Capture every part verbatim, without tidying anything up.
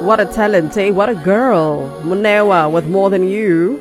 What a talent, eh? What a girl. Munewa with More Than You.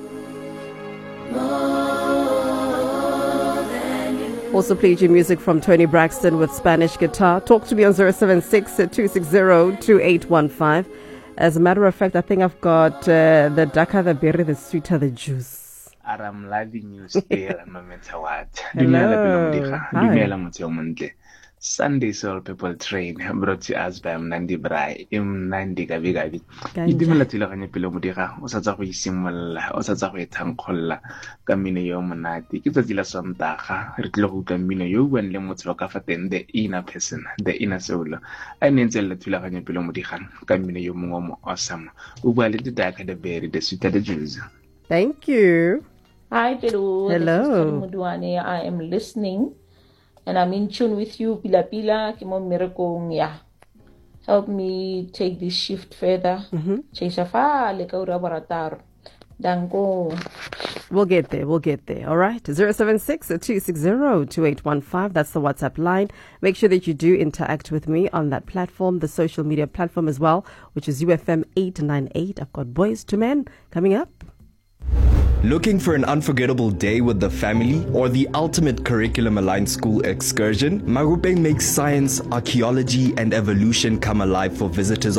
Also played your music from Tony Braxton with Spanish guitar. Talk to me on zero seven six, two six zero, two eight one five. As a matter of fact, I think I've got uh, the darker the berry, the sweeter the juice. I'm loving you still, no matter what. Hello. Hi. Sunday Soul People Train brought to us by Mnandi Brai. Im Nandi Gabi Gabi. Idimela tilakanya pilo mudira. Osatsa ko isimala. Osatsa ko itangkola. Kamine yo manati. Kita tila somtaha. Ritlo ko kamine yo when le motlo ka faten the inner person, the inner soul. I nenzel tilakanya pilo mudira. Kamine yo mungomo awesome. Ubali the dark the berry the sweet the juice. Thank you. Hi, Peru. Hello. This is Muduane. I am listening. And I'm in tune with you, Pila Pila, Kimo Miracle, yeah. Help me take this shift further. Cheisafa, Lekaura Baratar. Dango. We'll get there, we'll get there, all right? zero seven six, two six zero, two eight one five, that's the WhatsApp line. Make sure that you do interact with me on that platform, the social media platform as well, which is U F M eight nine eight. I've got Boys to Men coming up. Looking for an unforgettable day with the family or the ultimate curriculum-aligned school excursion? Marupeng makes science, archaeology, and evolution come alive for visitors